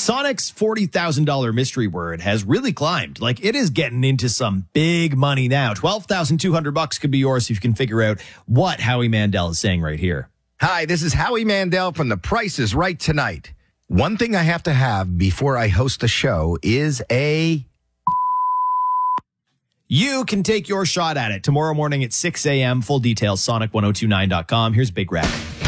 Sonic's $40,000 mystery word has really climbed. Like, it is getting into some big money now. $12,200 could be yours if you can figure out what Howie Mandel is saying right here. Hi, this is Howie Mandel from The Price is Right tonight. One thing I have to have before I host a show is a... You can take your shot at it tomorrow morning at 6 a.m. Full details, sonic1029.com. Here's Big Rack.